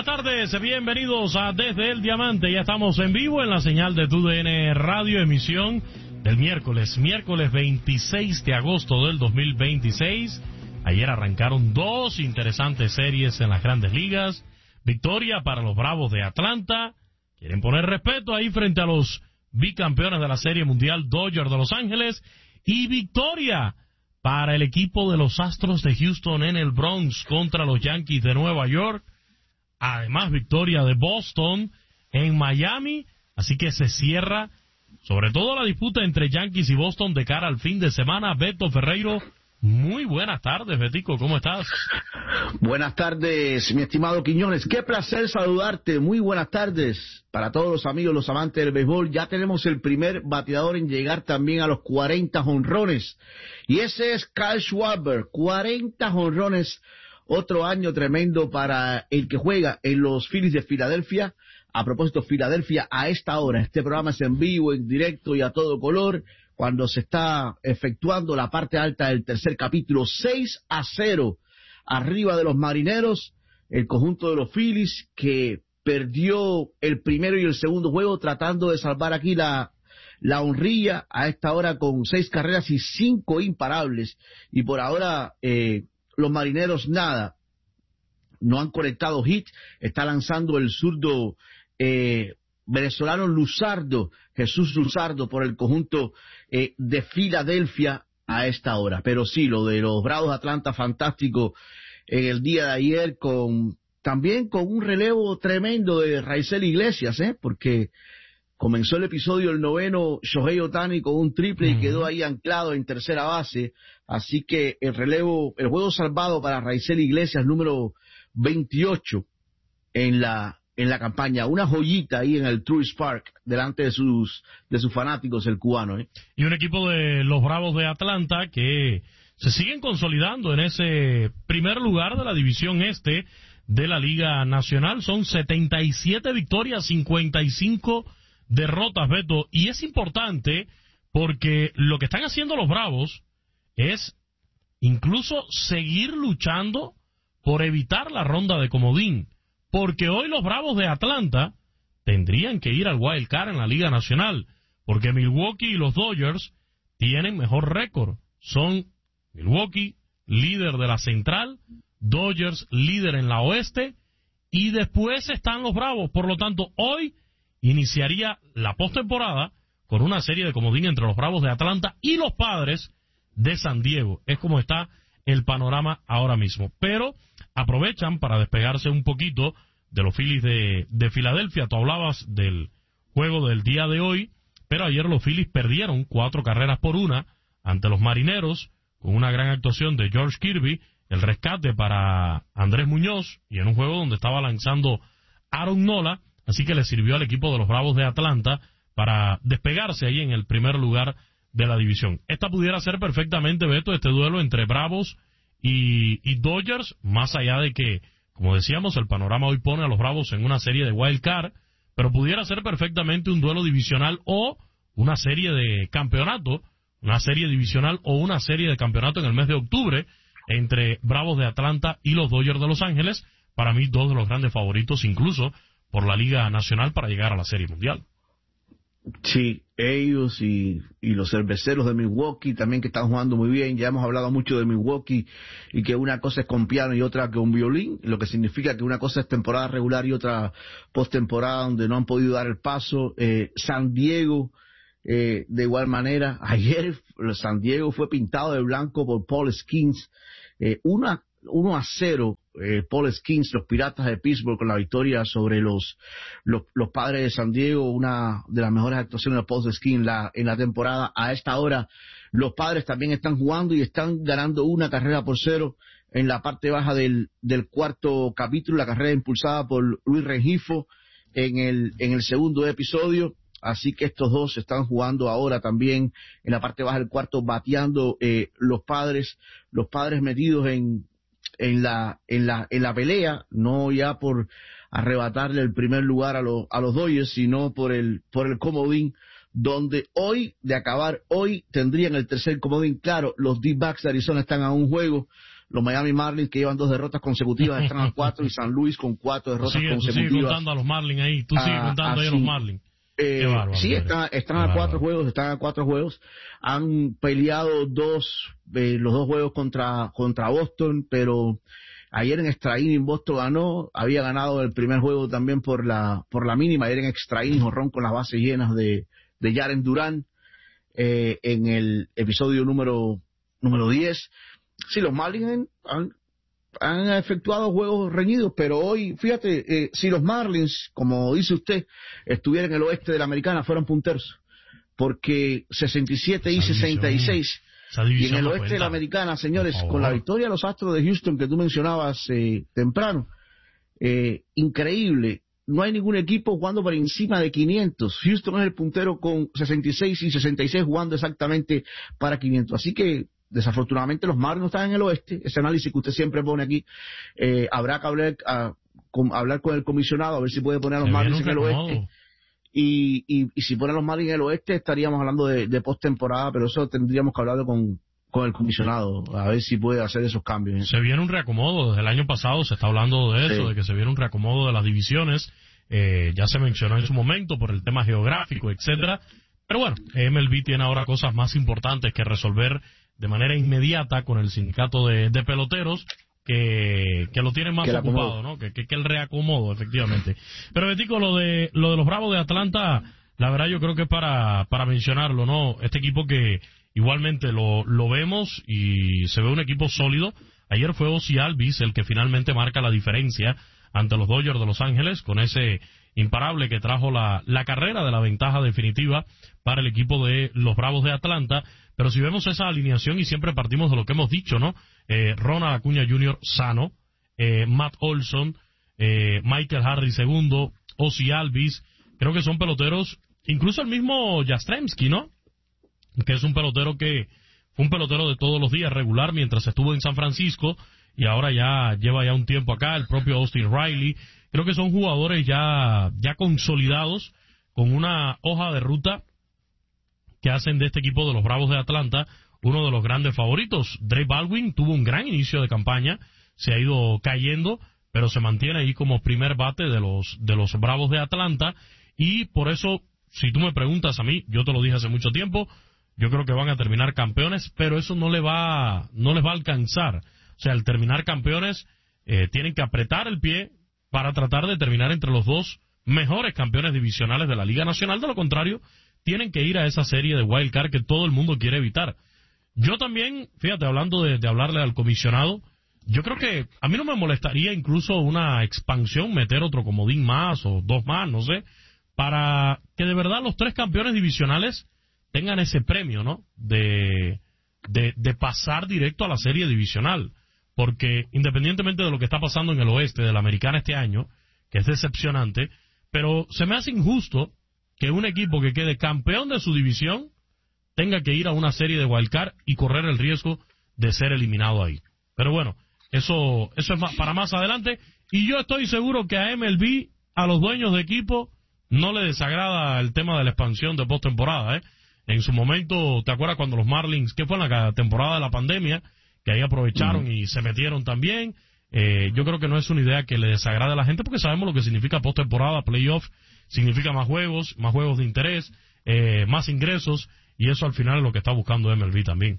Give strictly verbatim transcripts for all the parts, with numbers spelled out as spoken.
buenas tardes, bienvenidos a Desde el Diamante. Ya estamos en vivo en la señal de T U D N Radio, emisión del miércoles, miércoles veintiséis de agosto del dos mil veintiséis. Ayer arrancaron dos interesantes series en las grandes ligas. Victoria para los Bravos de Atlanta. Quieren poner respeto ahí frente a los bicampeones de la Serie Mundial Dodgers de Los Ángeles. Y victoria para el equipo de los Astros de Houston en el Bronx contra los Yankees de Nueva York. Además, victoria de Boston en Miami. Así que se cierra sobre todo la disputa entre Yankees y Boston de cara al fin de semana. Beto Ferreiro, muy buenas tardes, Betico, ¿cómo estás? Buenas tardes, mi estimado Quiñones. Qué placer saludarte. Muy buenas tardes para todos los amigos, los amantes del béisbol. Ya tenemos el primer bateador en llegar también a los cuarenta jonrones. Y ese es Kyle Schwarber. cuarenta jonrones. Otro año tremendo para el que juega en los Phillies de Filadelfia. A propósito, Filadelfia a esta hora. Este programa es en vivo, en directo y a todo color. Cuando se está efectuando la parte alta del tercer capítulo, seis a cero arriba de los Marineros, el conjunto de los Phillies que perdió el primero y el segundo juego tratando de salvar aquí la, la honrilla a esta hora con seis carreras y cinco imparables. Y por ahora eh, los Marineros nada, no han conectado hit. Está lanzando el zurdo eh, venezolano Luzardo, Jesús Luzardo, por el conjunto eh, de Filadelfia a esta hora. Pero sí, lo de los Bravos de Atlanta, fantástico en el día de ayer, con también con un relevo tremendo de Raisel Iglesias, ¿eh? Porque comenzó el episodio el noveno Shohei Ohtani con un triple y quedó ahí anclado en tercera base. Así que el relevo, el juego salvado para Raisel Iglesias, número veintiocho en la en la campaña, una joyita ahí en el Truist Park delante de sus de sus fanáticos, el cubano, ¿eh? Y un equipo de los Bravos de Atlanta que se siguen consolidando en ese primer lugar de la división este de la Liga Nacional. Son setenta y siete victorias, cincuenta y cinco derrotas, Beto, y es importante porque lo que están haciendo los Bravos es incluso seguir luchando por evitar la ronda de comodín, porque hoy los Bravos de Atlanta tendrían que ir al Wild Card en la Liga Nacional, porque Milwaukee y los Dodgers tienen mejor récord. Son Milwaukee, líder de la Central, Dodgers, líder en la Oeste, y después están los Bravos. Por lo tanto, hoy iniciaría la postemporada con una serie de comodín entre los Bravos de Atlanta y los Padres de San Diego. Es como está el panorama ahora mismo. Pero aprovechan para despegarse un poquito de los Phillies de, de Filadelfia. Tú hablabas del juego del día de hoy, pero ayer los Phillies perdieron cuatro carreras por una ante los Marineros, con una gran actuación de George Kirby, el rescate para Andrés Muñoz, y en un juego donde estaba lanzando Aaron Nola, así que le sirvió al equipo de los Bravos de Atlanta para despegarse ahí en el primer lugar de la división. Esta pudiera ser perfectamente, Beto, este duelo entre Bravos y, y Dodgers, más allá de que, como decíamos, el panorama hoy pone a los Bravos en una serie de wild card, pero pudiera ser perfectamente un duelo divisional o una serie de campeonato, una serie divisional o una serie de campeonato en el mes de octubre entre Bravos de Atlanta y los Dodgers de Los Ángeles, para mí dos de los grandes favoritos incluso por la Liga Nacional para llegar a la Serie Mundial. Sí, ellos y, y los cerveceros de Milwaukee también, que están jugando muy bien. Ya hemos hablado mucho de Milwaukee y que una cosa es con piano y otra con violín, lo que significa que una cosa es temporada regular y otra postemporada donde no han podido dar el paso. Eh, San Diego, eh, de igual manera, ayer San Diego fue pintado de blanco por Paul Skeens, eh, una uno a cero, eh, Paul Skeens, los Piratas de Pittsburgh, con la victoria sobre los, los los Padres de San Diego, una de las mejores actuaciones de Paul Skeens la, en la temporada. A esta hora los Padres también están jugando y están ganando una carrera por cero en la parte baja del, del cuarto capítulo, la carrera impulsada por Luis Rengifo en el, en el segundo episodio. Así que estos dos están jugando ahora también en la parte baja del cuarto, bateando eh, los Padres, los Padres metidos en en la en la en la pelea, no ya por arrebatarle el primer lugar a los a los Dodgers, sino por el por el comodín, donde hoy, de acabar hoy, tendrían el tercer comodín. Claro, los D-backs de Arizona están a un juego, Los Miami Marlins, que llevan dos derrotas consecutivas, están a cuatro, y San Luis con cuatro derrotas sigue, consecutivas. Tú sigues contando a los Marlins ahí, tú sigues contando ahí a los Marlins. Eh, Qué bárbaro, sí, están, están a cuatro juegos, están a cuatro juegos. Han peleado dos, eh, los dos juegos contra, contra Boston, pero ayer en extra inning Boston ganó, había ganado el primer juego también por la, por la mínima, ayer en extra inning jonrón con las bases llenas de, de Jaren Duran, eh, en el episodio número, número diez. Sí, los Marlins han, han efectuado juegos reñidos, pero hoy, fíjate, eh, si los Marlins, como dice usted, estuvieran en el oeste de la Americana, fueran punteros, porque sesenta y siete y sesenta y seis, y en el oeste cuenta. de la Americana, señores, con la victoria de los Astros de Houston que tú mencionabas eh, temprano, eh, increíble, no hay ningún equipo jugando por encima de quinientos. Houston es el puntero con sesenta y seis y sesenta y seis jugando exactamente para quinientos, así que desafortunadamente los Marlins no están en el oeste. Ese análisis que usted siempre pone aquí, eh, habrá que hablar, a, con, hablar con el comisionado a ver si puede poner a los Marlins en el oeste, y, y, y si pone a los Marlins en el oeste estaríamos hablando de, de postemporada, pero eso tendríamos que hablarlo con, con el comisionado a ver si puede hacer esos cambios. Se viene un reacomodo, desde el año pasado se está hablando de eso, sí. de que se viene un reacomodo de las divisiones, eh, ya se mencionó en su momento por el tema geográfico, etcétera, pero bueno, M L B tiene ahora cosas más importantes que resolver de manera inmediata con el sindicato de, de peloteros, que, que lo tienen más que ocupado, ¿no? Que, que, que el reacomodo, efectivamente. Pero, Betico, lo de lo de los Bravos de Atlanta, la verdad yo creo que es para, para mencionarlo, ¿no? Este equipo que igualmente lo, lo vemos y se ve un equipo sólido. Ayer fue Ozzie Albies el que finalmente marca la diferencia ante los Dodgers de Los Ángeles, con ese imparable que trajo la, la carrera de la ventaja definitiva para el equipo de los Bravos de Atlanta. Pero si vemos esa alineación, y siempre partimos de lo que hemos dicho, ¿no? Eh, Ronald Acuña junior sano, eh, Matt Olson, eh, Michael Harris segundo, Ozzie Albies, creo que son peloteros, incluso el mismo Jastrzemski, ¿no? Que es un pelotero que fue un pelotero de todos los días regular mientras estuvo en San Francisco, y ahora ya lleva ya un tiempo acá, el propio Austin Riley. Creo que son jugadores ya, ya consolidados, con una hoja de ruta que hacen de este equipo de los Bravos de Atlanta uno de los grandes favoritos. Drake Baldwin tuvo un gran inicio de campaña, se ha ido cayendo, pero se mantiene ahí como primer bate de los de los Bravos de Atlanta, y por eso, si tú me preguntas a mí, yo te lo dije hace mucho tiempo, yo creo que van a terminar campeones, pero eso no le va no les va a alcanzar. O sea, al terminar campeones, eh, tienen que apretar el pie para tratar de terminar entre los dos mejores campeones divisionales de la Liga Nacional. De lo contrario, tienen que ir a esa serie de wild card que todo el mundo quiere evitar. Yo también, fíjate, hablando de, de hablarle al comisionado, yo creo que a mí no me molestaría incluso una expansión, meter otro comodín más o dos más, no sé, para que de verdad los tres campeones divisionales tengan ese premio, ¿no? De, de, de pasar directo a la serie divisional. Porque independientemente de lo que está pasando en el oeste de la Americana este año, que es decepcionante, pero se me hace injusto que un equipo que quede campeón de su división tenga que ir a una serie de wildcard y correr el riesgo de ser eliminado ahí. Pero bueno, eso eso es más, para más adelante, y yo estoy seguro que a M L B, a los dueños de equipo, no le desagrada el tema de la expansión de postemporada, ¿eh? En su momento, ¿te acuerdas cuando los Marlins, que fue en la temporada de la pandemia, que ahí aprovecharon uh-huh. y se metieron también? Eh, yo creo que no es una idea que le desagrade a la gente, porque sabemos lo que significa postemporada, playoff, significa más juegos, más juegos de interés, eh, más ingresos, y eso al final es lo que está buscando M L B también.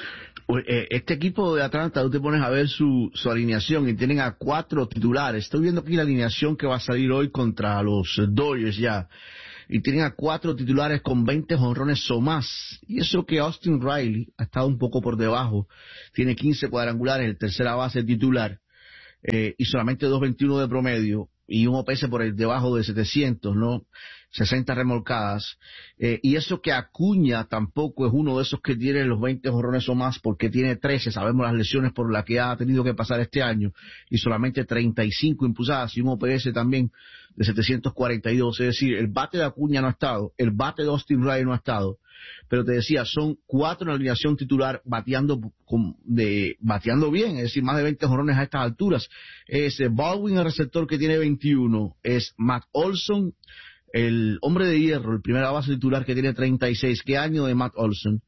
Este equipo de Atlanta, tú te pones a ver su, su alineación y tienen a cuatro titulares. Estoy viendo aquí la alineación que va a salir hoy contra los Dodgers ya. Y tienen a cuatro titulares con veinte jonrones o más. Y eso que Austin Riley ha estado un poco por debajo. Tiene quince cuadrangulares, el tercera base titular. Eh, y solamente dos veintiuno de promedio. Y un O P S por el debajo de setecientos, ¿no? sesenta remolcadas. Eh, y eso que Acuña tampoco es uno de esos que tiene los veinte jonrones o más, porque tiene trece, sabemos las lesiones por las que ha tenido que pasar este año, y solamente treinta y cinco impulsadas, y un O P S también de setecientos cuarenta y dos. Es decir, el bate de Acuña no ha estado, el bate de Austin Riley no ha estado. Pero te decía, son cuatro en la alineación titular bateando con, de, bateando bien, es decir, más de veinte jonrones a estas alturas. Es Baldwin, el receptor, que tiene veintiuno, es Matt Olson, el hombre de hierro, el primera base titular, que tiene treinta y seis. ¿Qué año de Matt Olson?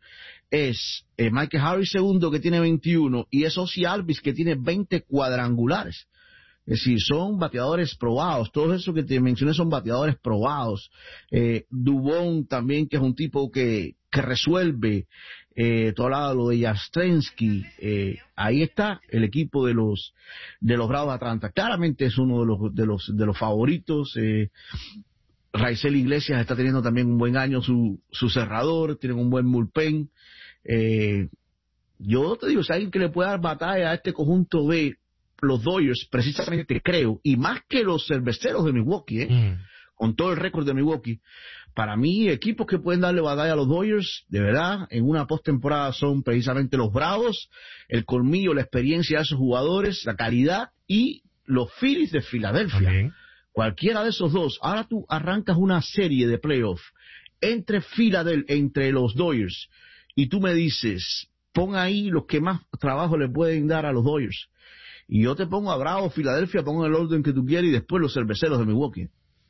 es eh, Michael Harris segundo, que tiene veintiuno, y es Ozzie Albies, que tiene veinte cuadrangulares. Es decir, son bateadores probados. Todos esos que te mencioné son bateadores probados. Eh, Dubón también, que es un tipo que, que resuelve. Eh, todo lado lo de Yastrzemski. Eh, ahí está el equipo de los de los Bravos de Atlanta. Claramente es uno de los de los de los favoritos. Eh, Raisel Iglesias está teniendo también un buen año, su, su cerrador, tienen un buen bullpen. Eh, yo te digo, si alguien que le puede dar batalla a este conjunto de los Dodgers, precisamente creo, y más que los cerveceros de Milwaukee, eh, mm. con todo el récord de Milwaukee, para mí, equipos que pueden darle batalla a los Dodgers, de verdad, en una postemporada son precisamente los Bravos, el colmillo, la experiencia de esos jugadores, la calidad, y los Phillies de Filadelfia. Okay. Cualquiera de esos dos. Ahora tú arrancas una serie de playoffs entre Filadelfia, entre los Dodgers, y tú me dices, pon ahí los que más trabajo le pueden dar a los Dodgers. Y yo te pongo a Bravo, Filadelfia, pongo en el orden que tú quieras, y después los cerveceros de Milwaukee.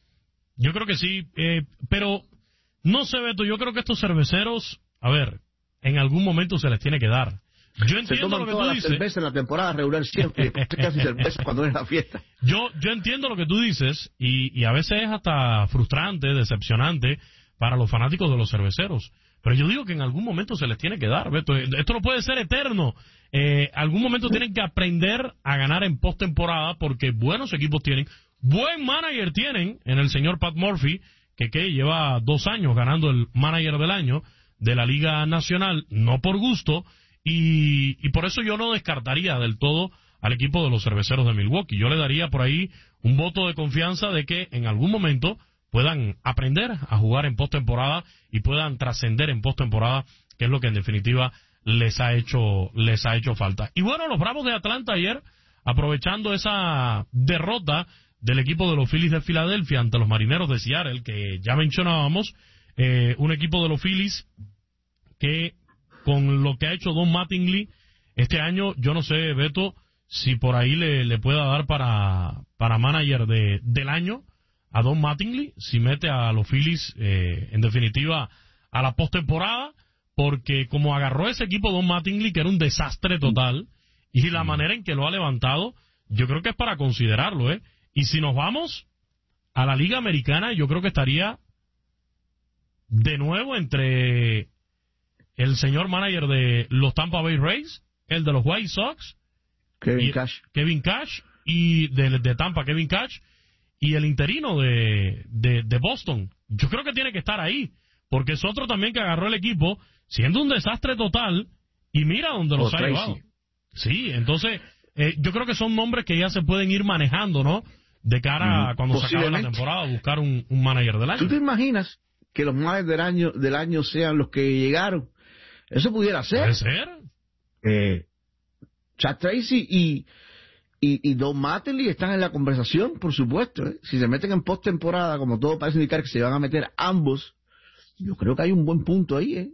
Yo creo que sí, eh, pero no sé, Beto, yo creo que estos cerveceros, a ver, en algún momento se les tiene que dar. Yo entiendo lo que tú dices. Se cerveza en la temporada regular siempre, casi cerveza cuando es la fiesta. Yo, yo entiendo lo que tú dices, y, y a veces es hasta frustrante, decepcionante para los fanáticos de los cerveceros. Pero yo digo que en algún momento se les tiene que dar, Beto. Esto no puede ser eterno. Eh, algún momento tienen que aprender a ganar en postemporada, porque buenos equipos tienen, buen manager tienen en el señor Pat Murphy, que, que lleva dos años ganando el manager del año de la Liga Nacional, no por gusto, y, y por eso yo no descartaría del todo al equipo de los cerveceros de Milwaukee. Yo le daría por ahí un voto de confianza de que en algún momento puedan aprender a jugar en postemporada y puedan trascender en postemporada, que es lo que en definitiva les ha hecho les ha hecho falta. Y bueno, los Bravos de Atlanta ayer, aprovechando esa derrota del equipo de los Phillies de Filadelfia ante los Marineros de Seattle, que ya mencionábamos, eh, un equipo de los Phillies que con lo que ha hecho Don Mattingly este año, yo no sé, Beto, si por ahí le, le pueda dar para, para manager de, del año a Don Mattingly, si mete a los Phillies eh, en definitiva a la postemporada, porque como agarró ese equipo Don Mattingly, que era un desastre total, y la manera en que lo ha levantado, yo creo que es para considerarlo, ¿eh? Y si nos vamos a la Liga Americana, yo creo que estaría de nuevo entre el señor manager de los Tampa Bay Rays, el de los White Sox, Kevin Cash, Kevin Cash y de, de Tampa, Kevin Cash, y el interino de, de, de Boston. Yo creo que tiene que estar ahí, porque es otro también que agarró el equipo, siendo un desastre total, y mira dónde los ha llevado. Sí, entonces, eh, yo creo que son nombres que ya se pueden ir manejando, ¿no? De cara a cuando se acabe la temporada, buscar un, un manager del año. ¿Tú te imaginas que los managers del año, del año sean los que llegaron? Eso pudiera ser. ¿Puede ser? Eh, Chad Tracy y, y, y Don Mattingly están en la conversación, por supuesto. ¿eh? Si se meten en postemporada, como todo parece indicar que se van a meter ambos, yo creo que hay un buen punto ahí. ¿eh?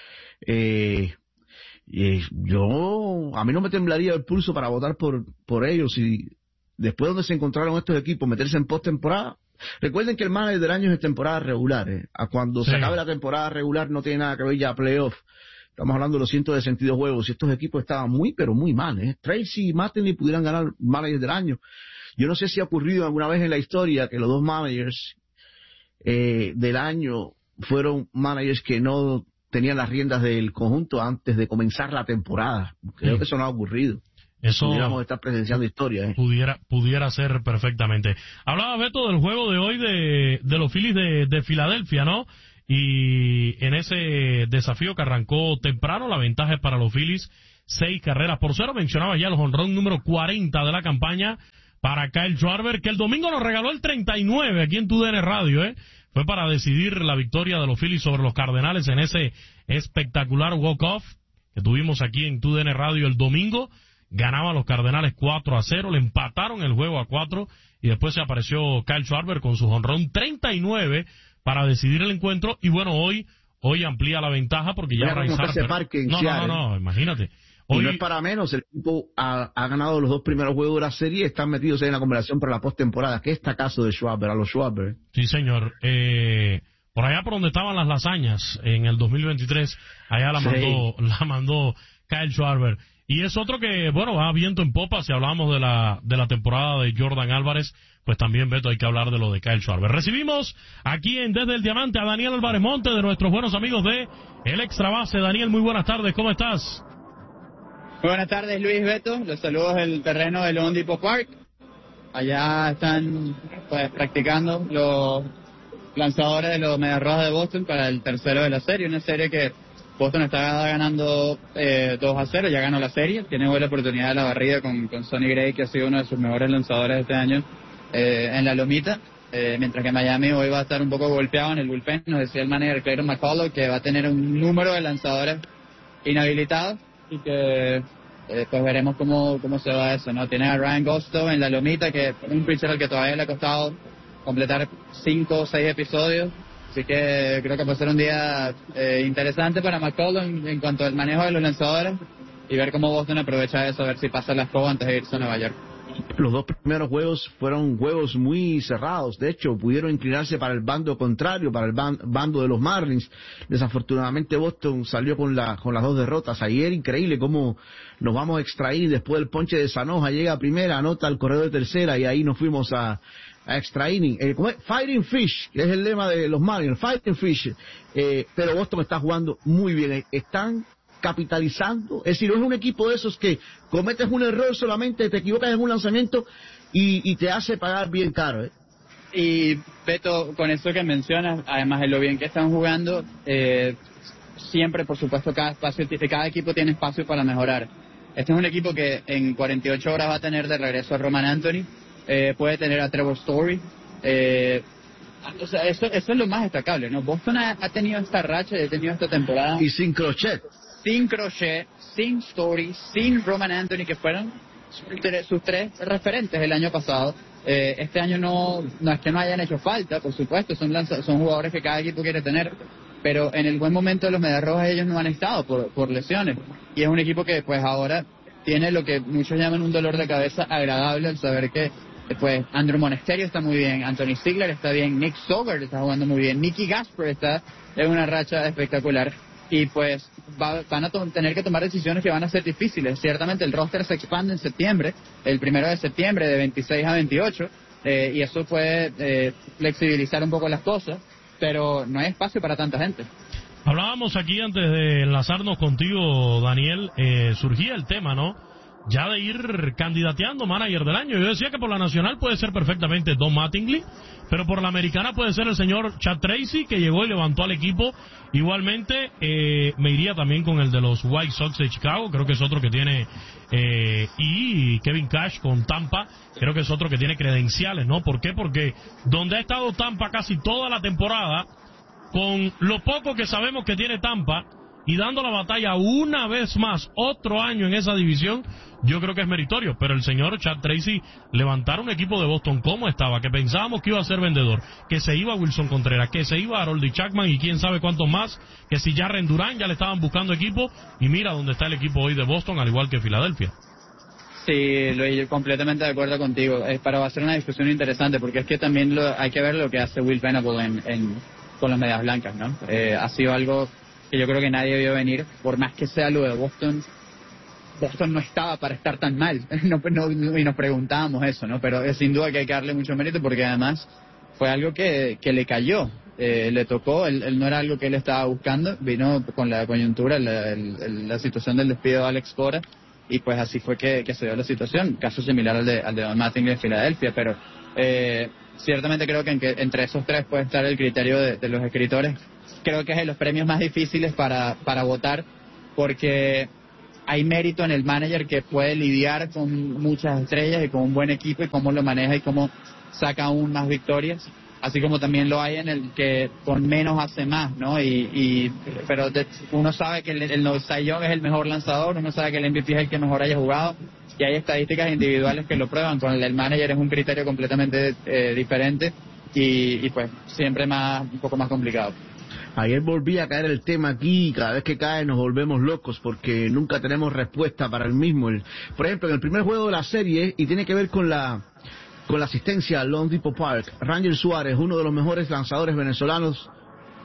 Eh, eh, yo, a mí no me temblaría el pulso para votar por, por ellos. Si después donde se encontraron estos equipos, meterse en postemporada. Recuerden que el manager del año es temporada regular. ¿eh? A cuando sí. se acabe la temporada regular no tiene nada que ver ya playoff. Estamos hablando de los cientos de sentidos juegos. Y estos equipos estaban muy, pero muy mal. ¿eh? Tracy y Mattingly pudieran ganar manager del año. Yo no sé si ha ocurrido alguna vez en la historia que los dos managers eh, del año fueron managers que no tenían las riendas del conjunto antes de comenzar la temporada. Creo sí. que eso no ha ocurrido. Eso pudiéramos estar presenciando historia. ¿eh? Pudiera, pudiera ser perfectamente. Hablaba Beto del juego de hoy de, de los Phillies de, de Filadelfia, ¿no? Y en ese desafío que arrancó temprano, la ventaja es para los Phillies, seis carreras por cero. Mencionaba ya el jonrón número cuarenta de la campaña para Kyle Schwarber, que el domingo nos regaló el treinta y nueve aquí en Tu D N Radio, ¿eh? Fue para decidir la victoria de los Phillies sobre los Cardenales en ese espectacular walk-off que tuvimos aquí en Tu D N Radio el domingo. Ganaban los Cardenales cuatro a cero, le empataron el juego a cuatro y después se apareció Kyle Schwarber con su jonrón treinta y nueve para decidir el encuentro. Y bueno, hoy hoy amplía la ventaja porque ya Bryce Harper... No, no, no, no, imagínate. Hoy... Y no es para menos, el equipo ha, ha ganado los dos primeros juegos de la serie y están metidos en la conversación para la postemporada. ¿Qué está caso de Schwarber, a los Schwarber? Sí, señor. Eh, por allá por donde estaban las lasañas en el dos mil veintitrés, allá la sí. mandó, la mandó Kyle Schwarber. Y es otro que, bueno, va viento en popa. Si hablamos de la de la temporada de Jordan Álvarez, pues también, Beto, hay que hablar de lo de Kyle Schwarber. Recibimos aquí en Desde el Diamante a Daniel Álvarez Monte, de nuestros buenos amigos de El Extra Base. Daniel, muy buenas tardes, ¿cómo estás? Muy buenas tardes, Luis, Beto. Los saludos del terreno del Home Depot Park. Allá están pues practicando los lanzadores de los Medias Rojas de Boston para el tercero de la serie, una serie que Boston está ganando eh, dos a cero, ya ganó la serie, tiene buena oportunidad de la barrida con, con Sonny Gray, que ha sido uno de sus mejores lanzadores este año eh, en la lomita, eh, mientras que Miami hoy va a estar un poco golpeado en el bullpen. Nos decía el manager Clayton McCullough que va a tener un número de lanzadores inhabilitados y que eh, pues veremos cómo, cómo se va eso, ¿no? Tiene a Ryan Gosto en la lomita, que es un pitcher al que todavía le ha costado completar cinco o seis episodios. Así que creo que va a ser un día eh, interesante para McCullough en, en cuanto al manejo de los lanzadores y ver cómo Boston aprovecha eso, a ver si pasa la escoba antes de irse a Nueva York. Los dos primeros juegos fueron juegos muy cerrados. De hecho, pudieron inclinarse para el bando contrario, para el ban- bando de los Marlins. Desafortunadamente, Boston salió con, la, con las dos derrotas. Ayer, increíble cómo nos vamos a extraer después del ponche de Sanoja. Llega a primera, anota el corredor de tercera y ahí nos fuimos a... a extra inning, eh, Fighting Fish, que es el lema de los Marlins, Fighting Fish, eh, pero Boston está jugando muy bien, están capitalizando, es decir, no es un equipo de esos que cometes un error solamente, te equivocas en un lanzamiento y, y te hace pagar bien caro. ¿eh? Y Beto, con eso que mencionas, además de lo bien que están jugando, eh, siempre, por supuesto, cada espacio, cada equipo tiene espacio para mejorar. Este es un equipo que en cuarenta y ocho horas va a tener de regreso a Roman Anthony. Eh, puede tener a Trevor Story, eh, o sea, eso, eso es lo más destacable, ¿no? Boston ha, ha tenido esta racha, ha tenido esta temporada. Y sin Crochet. Sin Crochet, sin Story, sin Roman Anthony, que fueron sus, sus tres referentes el año pasado. Eh, este año no, no es que no hayan hecho falta, por supuesto, son, lanza, son jugadores que cada equipo quiere tener, pero en el buen momento de los Medias Rojas ellos no han estado por, por lesiones. Y es un equipo que pues ahora tiene lo que muchos llaman un dolor de cabeza agradable al saber que pues Andrew Monasterio está muy bien, Anthony Ziegler está bien, Nick Sogard está jugando muy bien, Nicky Gasper está en una racha espectacular y pues va, van a to- tener que tomar decisiones que van a ser difíciles. Ciertamente el roster se expande en septiembre, el primero de septiembre de veintiséis a veintiocho, eh, y eso puede eh, flexibilizar un poco las cosas, pero no hay espacio para tanta gente. Hablábamos aquí antes de enlazarnos contigo, Daniel, eh, surgía el tema, ¿no? Ya de ir candidateando manager del año. Yo decía que por la nacional puede ser perfectamente Don Mattingly, pero por la americana puede ser el señor Chad Tracy, que llegó y levantó al equipo. Igualmente, eh, me iría también con el de los White Sox de Chicago, creo que es otro que tiene, eh, y Kevin Cash con Tampa, creo que es otro que tiene credenciales, ¿no? ¿Por qué? Porque donde ha estado Tampa casi toda la temporada, con lo poco que sabemos que tiene Tampa, y dando la batalla una vez más, otro año en esa división, yo creo que es meritorio. Pero el señor Chad Tracy, levantar un equipo de Boston como estaba, que pensábamos que iba a ser vendedor, que se iba Wilson Contreras, que se iba Harold Chapman y quién sabe cuántos más, que si ya Rendurán ya le estaban buscando equipo, y mira dónde está el equipo hoy de Boston, al igual que Filadelfia. Sí, Luis, completamente de acuerdo contigo. Es para va a ser una discusión interesante, porque es que también lo, hay que ver lo que hace Will Venable en, en, con las Medias Blancas, ¿no? Eh, ha sido algo que yo creo que nadie vio venir, por más que sea lo de Boston. Boston no estaba para estar tan mal, no, no, y nos preguntábamos eso, ¿no? Pero es sin duda que hay que darle mucho mérito, porque además fue algo que, que le cayó, eh, le tocó, él, él no era algo que él estaba buscando, vino con la coyuntura, la, el, la situación del despido de Alex Cora, y pues así fue que, que se dio la situación, caso similar al de, al de Don Mattingly de Filadelfia, pero eh, ciertamente creo que, en que entre esos tres puede estar el criterio de, de los escritores. Creo que es de los premios más difíciles para, para votar, porque hay mérito en el manager que puede lidiar con muchas estrellas y con un buen equipo y cómo lo maneja y cómo saca aún más victorias, así como también lo hay en el que con menos hace más, ¿no? Y, y pero de, uno sabe que el, el Cy Young es el mejor lanzador, uno sabe que el M V P es el que mejor haya jugado, y hay estadísticas individuales que lo prueban. Con el, el manager es un criterio completamente eh, diferente y, y pues siempre más un poco más complicado. Ayer volví a caer el tema aquí y cada vez que cae nos volvemos locos porque nunca tenemos respuesta para el mismo. El, por ejemplo, en el primer juego de la serie, y tiene que ver con la con la asistencia al Home Depot Park, Ranger Suárez, uno de los mejores lanzadores venezolanos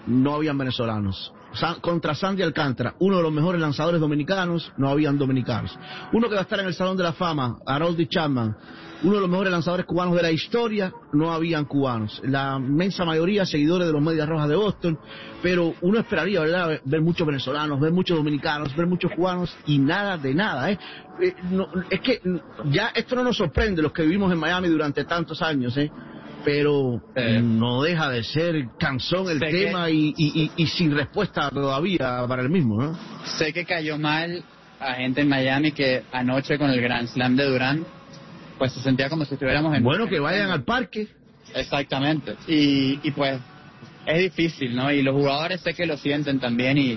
no habían venezolanos. San, contra Sandy Alcántara, uno de los mejores lanzadores dominicanos, no habían dominicanos. Uno que va a estar en el Salón de la Fama, Harold Chapman, uno de los mejores lanzadores cubanos de la historia, no habían cubanos. La inmensa mayoría seguidores de los Medias Rojas de Boston, pero uno esperaría, ¿verdad?, ver muchos venezolanos, ver muchos dominicanos, ver muchos cubanos y nada de nada, ¿eh? eh no, es que ya esto no nos sorprende, los que vivimos en Miami durante tantos años, ¿eh? Pero eh, no deja de ser cansón el tema que, y, y, y, y sin respuesta todavía para el mismo, ¿no? Sé que cayó mal a gente en Miami que anoche con el Grand Slam de Durán, pues se sentía como si estuviéramos en... Bueno, que vayan al parque. Exactamente. Y, y pues es difícil, ¿no? Y los jugadores sé que lo sienten también y,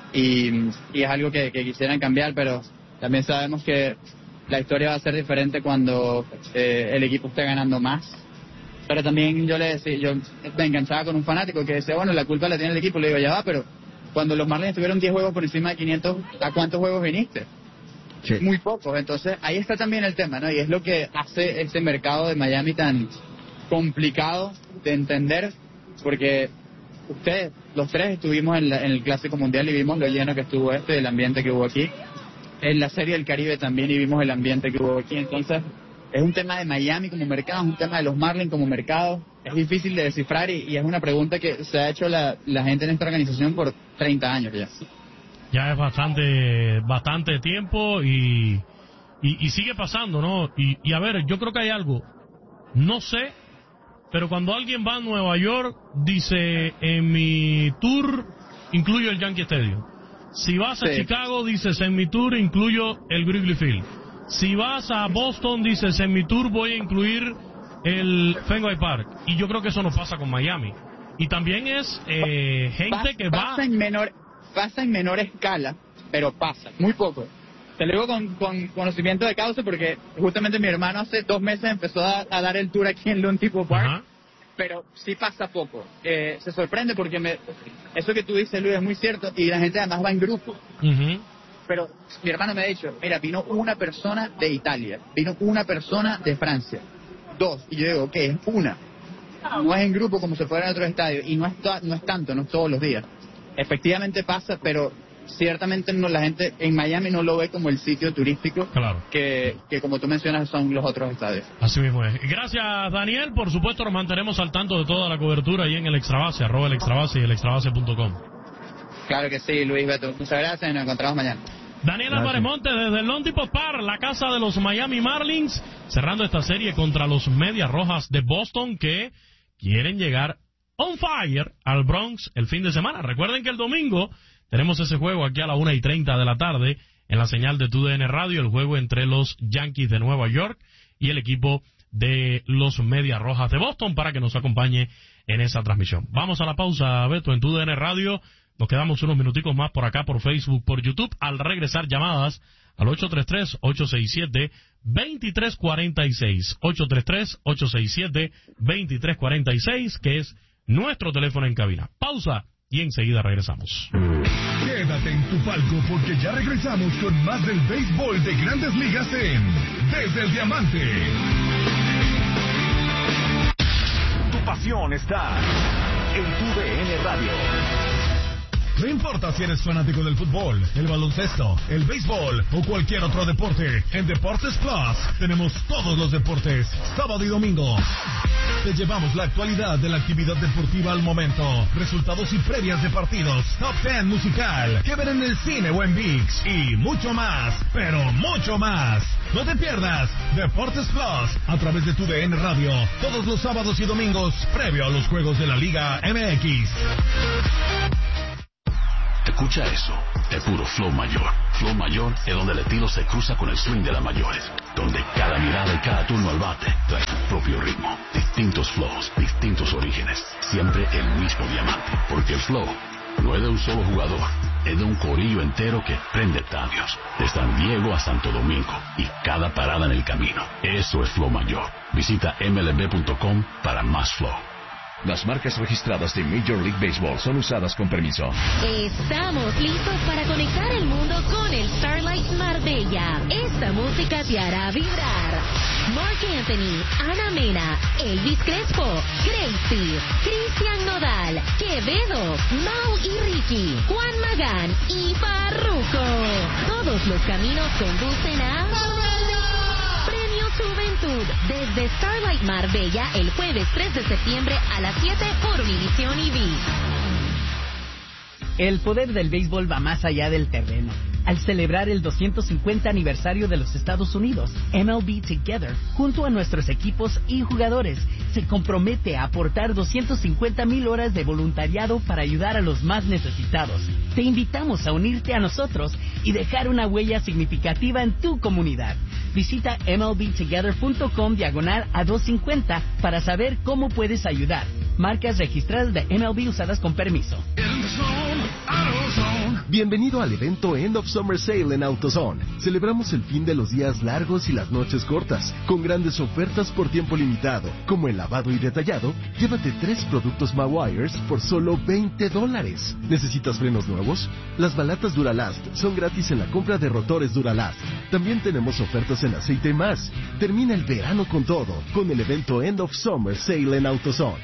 y, y es algo que, que quisieran cambiar, pero también sabemos que la historia va a ser diferente cuando eh, el equipo esté ganando más. Pero también yo le decía, yo me enganchaba con un fanático que decía, bueno, la culpa la tiene el equipo. Le digo, ya va, pero cuando los Marlins tuvieron diez juegos por encima de quinientos, ¿a cuántos juegos viniste? Sí. Muy pocos. Entonces, ahí está también el tema, ¿no? Y es lo que hace este mercado de Miami tan complicado de entender, porque ustedes, los tres, estuvimos en, la, en el Clásico Mundial y vimos lo lleno que estuvo este, el ambiente que hubo aquí. En la Serie del Caribe también y vimos el ambiente que hubo aquí. Entonces, es un tema de Miami como mercado, es un tema de los Marlins como mercado. Es difícil de descifrar y, y es una pregunta que se ha hecho la, la gente en esta organización por treinta años ya. Ya es bastante bastante tiempo y, y, y sigue pasando, ¿no? Y, y a ver, yo creo que hay algo, no sé, pero cuando alguien va a Nueva York, dice, en mi tour incluyo el Yankee Stadium. Si vas a sí. Chicago, dices, en mi tour incluyo el Wrigley Field. Si vas a Boston, dices, en mi tour voy a incluir el Fenway Park. Y yo creo que eso no pasa con Miami. Y también es eh, gente pasa, que pasa va... En menor, pasa en menor escala, pero pasa, muy poco. Te lo digo con, con conocimiento de causa porque justamente mi hermano hace dos meses empezó a, a dar el tour aquí en Loan Depot Park. Ajá. Pero sí pasa poco. Eh, se sorprende porque me, eso que tú dices, Luis, es muy cierto. Y la gente además va en grupo. Uh-huh. Pero mi hermano me ha dicho, mira, vino una persona de Italia, vino una persona de Francia, dos, y yo digo, ¿qué? Es una. No es en grupo como se fuera en otros estadios, y no es, to- no es tanto, no es todos los días. Efectivamente pasa, pero ciertamente no, la gente en Miami no lo ve como el sitio turístico claro. que, que como tú mencionas son los otros estadios. Así mismo es. Gracias, Daniel. Por supuesto, nos mantenemos al tanto de toda la cobertura ahí en el Extrabase, arroba el Extrabase y el extrabase punto com. Claro que sí, Luis Beto. Muchas gracias y nos encontramos mañana. Daniel Álvarez Monte desde el Loan Depot Park, la casa de los Miami Marlins, cerrando esta serie contra los Medias Rojas de Boston que quieren llegar on fire al Bronx el fin de semana. Recuerden que el domingo tenemos ese juego aquí a la una y treinta de la tarde en la señal de T U D N Radio, el juego entre los Yankees de Nueva York y el equipo de los Medias Rojas de Boston para que nos acompañe en esa transmisión. Vamos a la pausa, Beto, en T U D N Radio. Nos quedamos unos minuticos más por acá, por Facebook, por YouTube. Al regresar, llamadas al ocho tres tres, ocho seis siete, dos tres cuatro seis. ocho tres tres, ocho seis siete, dos tres cuatro seis, que es nuestro teléfono en cabina. Pausa y enseguida regresamos. Quédate en tu palco porque ya regresamos con más del béisbol de Grandes Ligas en Desde el Diamante. Tu pasión está en T U D N Radio. No importa si eres fanático del fútbol, el baloncesto, el béisbol o cualquier otro deporte, en Deportes Plus tenemos todos los deportes, sábado y domingo. Te llevamos la actualidad de la actividad deportiva al momento, resultados y previas de partidos, top ten musical, que ver en el cine o en ViX y mucho más, pero mucho más. No te pierdas Deportes Plus a través de T U D N Radio, todos los sábados y domingos, previo a los juegos de la Liga M X. Escucha eso, es puro flow mayor. Flow mayor es donde el estilo se cruza con el swing de las mayores, donde cada mirada y cada turno al bate trae su propio ritmo, distintos flows, distintos orígenes, siempre el mismo diamante, porque el flow no es de un solo jugador, es de un corillo entero que prende estadios, de San Diego a Santo Domingo, y cada parada en el camino. Eso es flow mayor. Visita M L B punto com para más flow. Las marcas registradas de Major League Baseball son usadas con permiso. Estamos listos para conectar el mundo con el Starlight Marbella. Esta música te hará vibrar. Mark Anthony, Ana Mena, Elvis Crespo, Gracie, Cristian Nodal, Quevedo, Mau y Ricky, Juan Magán y Farruko. Todos los caminos conducen a Premio Juventud desde Starlight Marbella el jueves tres de septiembre a las siete por Univision E V. El poder del béisbol va más allá del terreno. Al celebrar el doscientos cincuenta aniversario de los Estados Unidos, M L B Together, junto a nuestros equipos y jugadores, se compromete a aportar doscientas cincuenta mil horas de voluntariado para ayudar a los más necesitados. Te invitamos a unirte a nosotros y dejar una huella significativa en tu comunidad. Visita mlbtogether.com diagonal a doscientos cincuenta para saber cómo puedes ayudar. Marcas registradas de M L B usadas con permiso. Bienvenido al evento End of Summer Sale en AutoZone. Celebramos el fin de los días largos y las noches cortas, con grandes ofertas por tiempo limitado, como el lavado y detallado. Llévate tres productos Mawires por solo veinte dólares. ¿Necesitas frenos nuevos? Las balatas Duralast son gratis en la compra de rotores Duralast. También tenemos ofertas en aceite más. Termina el verano con todo, con el evento End of Summer Sale en AutoZone.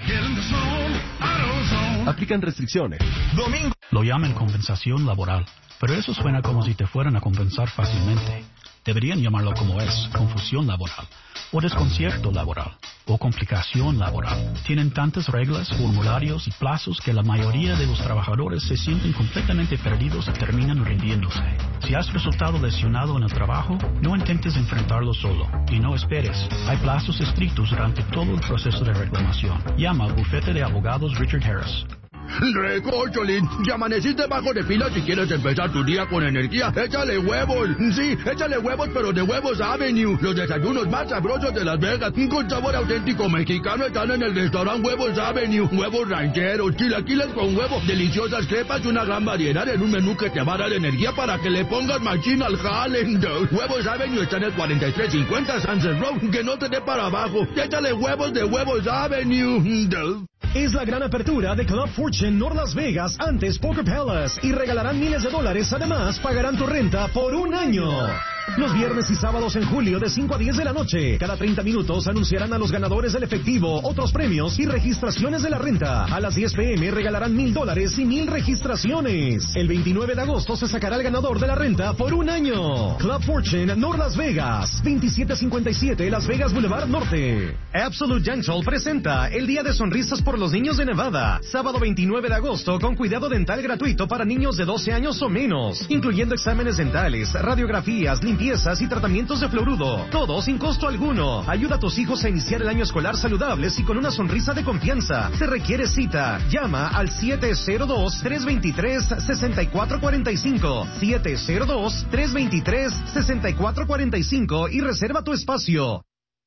Aplican restricciones. Domingo. Lo llaman compensación laboral, pero eso suena como si te fueran a compensar fácilmente. Deberían llamarlo como es, confusión laboral, o desconcierto laboral, o complicación laboral. Tienen tantas reglas, formularios y plazos que la mayoría de los trabajadores se sienten completamente perdidos y terminan rindiéndose. Si has resultado lesionado en el trabajo, no intentes enfrentarlo solo, y no esperes. Hay plazos estrictos durante todo el proceso de reclamación. Llama al bufete de abogados Richard Harris. Recórcholín, ya amaneciste bajo de pila si quieres empezar tu día con energía. Échale huevos, sí, échale huevos, pero de Huevos Avenue. Los desayunos más sabrosos de Las Vegas, con sabor auténtico mexicano, están en el restaurante Huevos Avenue. Huevos rancheros, chilaquiles con huevo, deliciosas crepas y una gran variedad en un menú que te va a dar energía para que le pongas machín al jale. Huevos Avenue está en el cuarenta y tres cincuenta Sunset Road, que no te dé para abajo. Échale huevos de Huevos Avenue. Es la gran apertura de Club Fortune North Las Vegas, antes Poker Palace, y regalarán miles de dólares. Además, pagarán tu renta por un año. Los viernes y sábados en julio de cinco a diez de la noche, cada treinta minutos anunciarán a los ganadores del efectivo, otros premios y registraciones de la renta. A las diez pe eme regalarán mil dólares y mil registraciones. El veintinueve de agosto se sacará el ganador de la renta por un año. Club Fortune North Las Vegas, veintisiete cincuenta y siete Las Vegas Boulevard Norte. Absolute Dental presenta el Día de Sonrisas por los Niños de Nevada, sábado veintinueve de agosto, con cuidado dental gratuito para niños de doce años o menos, incluyendo exámenes dentales, radiografías, limpiezas y tratamientos de fluoruro, todo sin costo alguno. Ayuda a tus hijos a iniciar el año escolar saludables y con una sonrisa de confianza. Se requiere cita. Llama al siete cero dos, tres dos tres, seis cuatro cuatro cinco, siete cero dos, tres dos tres, seis cuatro cuatro cinco y reserva tu espacio.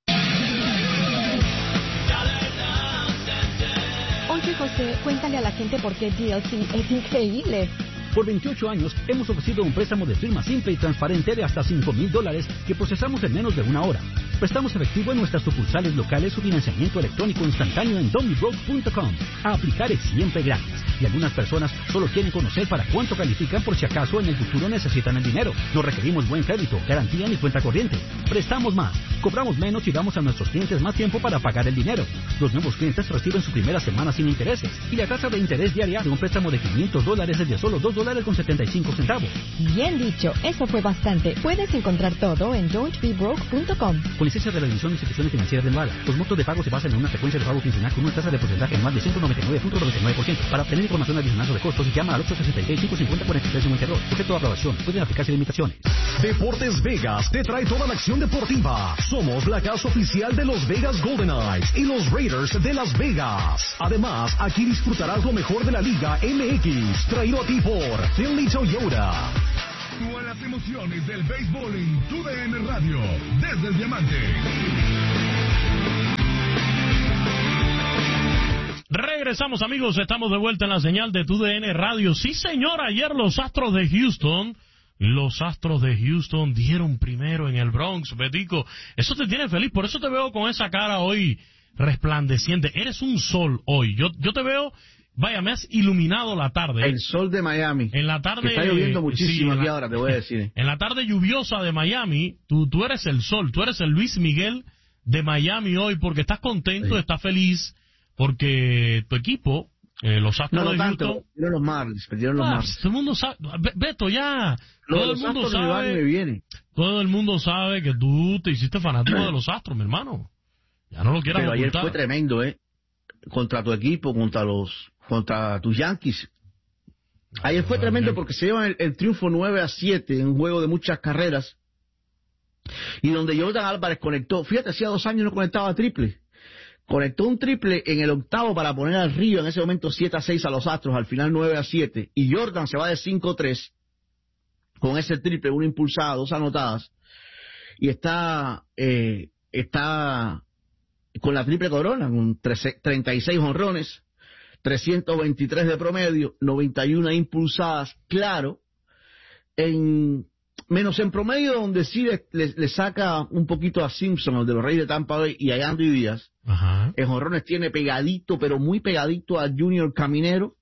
Oye, José, cuéntale a la gente por qué D L C es increíble. Por veintiocho años hemos ofrecido un préstamo de firma simple y transparente de hasta cinco mil dólares que procesamos en menos de una hora. Prestamos efectivo en nuestras sucursales locales o financiamiento electrónico instantáneo en donibroke punto com. A aplicar es siempre gratis y algunas personas solo quieren conocer para cuánto califican por si acaso en el futuro necesitan el dinero. No requerimos buen crédito, garantía ni cuenta corriente. Prestamos más, cobramos menos y damos a nuestros clientes más tiempo para pagar el dinero. Los nuevos clientes reciben su primera semana sin intereses y la tasa de interés diaria de un préstamo de quinientos dólares es de solo dos dólares con setenta y cinco centavos. Bien dicho, eso fue bastante. Puedes encontrar todo en don't be broke punto com. Con licencia de la División de Instituciones Financieras de Nevada, los montos de pago se basan en una frecuencia de pago quincenal con una tasa de porcentaje anual de ciento noventa y nueve punto noventa y nueve por ciento. Para obtener información adicional sobre costos, llama al ocho seis seis, cinco cinco cero, cuatro tres nueve dos. Sujeto a aprobación. Pueden aplicarse limitaciones. Deportes Vegas te trae toda la acción deportiva. Somos la casa oficial de los Vegas Golden Knights y los Raiders de Las Vegas. Además, aquí disfrutarás lo mejor de la Liga M X, traído a ti por Finley Toyota. Con las emociones del béisbol en tu D N Radio, desde el Diamante. Regresamos, amigos, estamos de vuelta en la señal de tu D N Radio. Sí, señor, ayer los Astros de Houston, los Astros de Houston dieron primero en el Bronx, Betico. Eso te tiene feliz, por eso te veo con esa cara hoy resplandeciente. Eres un sol hoy. Yo, yo te veo... Vaya, me has iluminado la tarde. El sol de Miami. En la tarde... Que está lloviendo muchísimo sí, aquí la, ahora, te voy a decir. En la tarde lluviosa de Miami, tú, tú eres el sol, tú eres el Luis Miguel de Miami hoy porque estás contento, sí. estás feliz, porque tu equipo, eh, los Astros no, no de tanto, Houston... perdieron los Marlins, perdieron los Ah, Marlins. todo el mundo sabe, Beto, ya, No, todo el los mundo Astros me van y me sabe, vienen. todo el mundo sabe que tú te hiciste fanático de los Astros, mi hermano. Ya no lo quieras Pero ocultar. ayer fue tremendo, ¿eh? Contra tu equipo, contra los, contra tus Yankees. Ayer fue tremendo porque se llevan el, el triunfo nueve a siete en un juego de muchas carreras. Y donde Jordan Álvarez conectó, fíjate, hacía dos años no conectaba triple. Conectó un triple en el octavo para poner al Río en ese momento siete a seis a los Astros, al final nueve a siete. Y Jordan se va de cinco a tres con ese triple, una impulsada, dos anotadas. Y está, eh, está con la triple corona, con treinta y seis jonrones, trescientos veintitrés de promedio, noventa y una impulsadas, claro, en menos en promedio, donde sí le, le, le saca un poquito a Simpson, el de los Reyes de Tampa Bay, y a Andy Díaz. Ajá. En jonrones tiene pegadito, pero muy pegadito a Junior Caminero,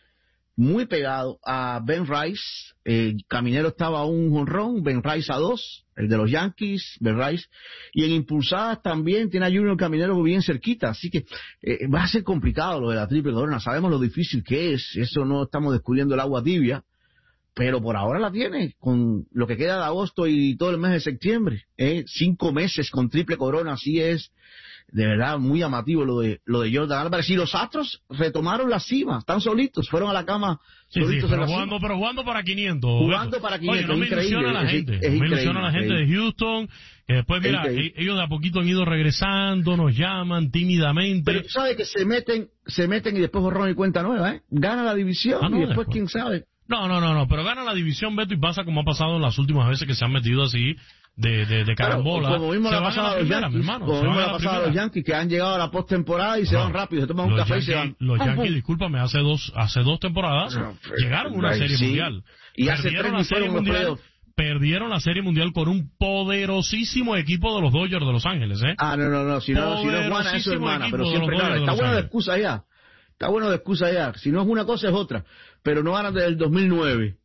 muy pegado a Ben Rice. Eh, Caminero estaba a un jonrón, Ben Rice a dos, el de los Yankees, Ben Rice. Y en impulsadas también tiene a Junior Caminero bien cerquita, así que eh, va a ser complicado lo de la triple corona. Sabemos lo difícil que es, eso no estamos descubriendo el agua tibia. Pero por ahora la tiene, con lo que queda de agosto y todo el mes de septiembre. ¿eh? Cinco meses con triple corona, así es, de verdad, muy llamativo lo de lo de Jordan Álvarez. Y los Astros retomaron la cima, están solitos, fueron a la cama sí, solitos sí, en pero, la jugando, cima. pero jugando para quinientos. Jugando Beto. para quinientos, Oye, no me increíble, ilusiona la es, gente, es no me ilusiona la gente de Houston, que después, mira, increíble. ellos de a poquito han ido regresando, nos llaman tímidamente. Pero tú sabes que se meten, se meten y después borrón y cuenta nueva, ¿eh? Gana la división Ah, no, y después, después quién sabe. No, no, no, no, pero gana la división, Beto, y pasa como ha pasado en las últimas veces que se han metido así de, de, de carambola. Claro, como mismo se le ha van a pasado la a los primera, mi Yankees, hermano. como Se mismo van le a ha la pasado a los primera. Yankees que han llegado a la postemporada y se No, van rápido, se toman un los café Yankees, y se van. Los ¡Pum, Yankees, pum! discúlpame, hace dos, hace dos temporadas No, pero- llegaron a una serie sí. mundial. Y hace Perdieron tres la ni serie fueron los mundial. playoffs. Perdieron la serie mundial con un poderosísimo equipo de los Dodgers de Los Ángeles, ¿eh? Ah, no, no, no, si no, si no es Juana, eso es hermana, pero siempre claro, está bueno de excusa ya, está bueno de excusa ya, si no es una cosa es otra, pero no ganan desde el dos mil nueve,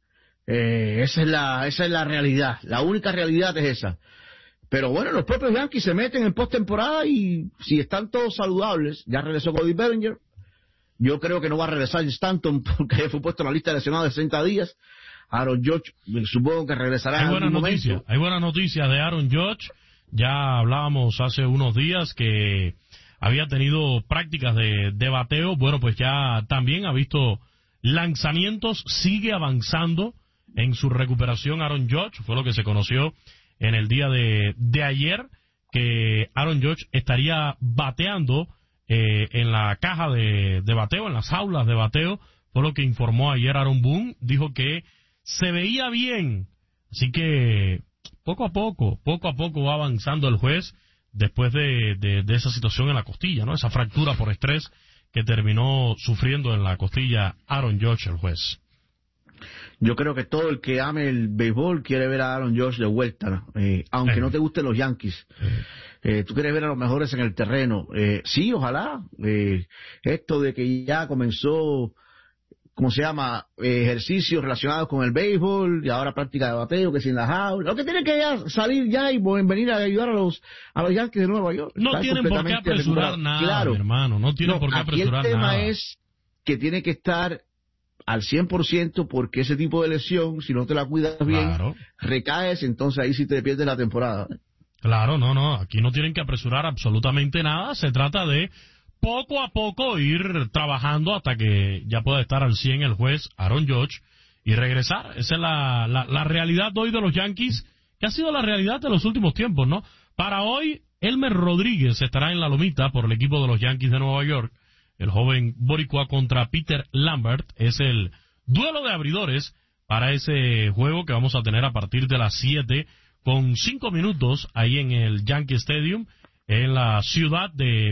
eh, esa es la, esa es la realidad, la única realidad es esa. Pero bueno, los propios Yankees se meten en postemporada y si están todos saludables, ya regresó Cody Bellinger, yo creo que no va a regresar Stanton porque fue puesto en la lista de lesionados de sesenta días. Aaron Judge, supongo que regresará hay en buena algún noticia, momento. Hay buenas noticias de Aaron Judge. Ya hablábamos hace unos días que había tenido prácticas de, de bateo. Bueno, pues ya también ha visto lanzamientos, sigue avanzando en su recuperación Aaron Judge. Fue lo que se conoció en el día de, de ayer, que Aaron Judge estaría bateando eh, en la caja de, de bateo, en las jaulas de bateo. Fue lo que informó ayer Aaron Boone. Dijo que se veía bien, así que poco a poco, poco a poco va avanzando el juez después de, de, de esa situación en la costilla, ¿no? Esa fractura por estrés que terminó sufriendo en la costilla Aaron Judge, el juez. Yo creo que todo el que ame el béisbol quiere ver a Aaron Judge de vuelta, ¿no? eh, aunque Eh. no te gusten los Yankees. Eh. Eh, tú quieres ver a los mejores en el terreno. Eh, sí, ojalá. Eh, esto de que ya comenzó, ¿cómo se llama? Eh, ejercicios relacionados con el béisbol y ahora práctica de bateo, que sin la jaula. Lo que tiene que ya salir ya y venir a ayudar a los a los Yankees de Nueva York. No Están tienen por qué completamente apresurar recuperados. nada, Claro. mi hermano, no tienen No, por qué aquí apresurar el tema nada. es que tiene que estar al cien por ciento porque ese tipo de lesión, si no te la cuidas bien, Claro. recaes, entonces ahí sí te pierdes la temporada. Claro, no, no, aquí no tienen que apresurar absolutamente nada, se trata de poco a poco ir trabajando hasta que ya pueda estar al cien el juez Aaron Judge y regresar. Esa es la, la, la realidad de hoy de los Yankees, que ha sido la realidad de los últimos tiempos, ¿no? Para hoy, Elmer Rodríguez estará en la lomita por el equipo de los Yankees de Nueva York. El joven boricua contra Peter Lambert es el duelo de abridores para ese juego que vamos a tener a partir de las siete con cinco minutos ahí en el Yankee Stadium en la ciudad de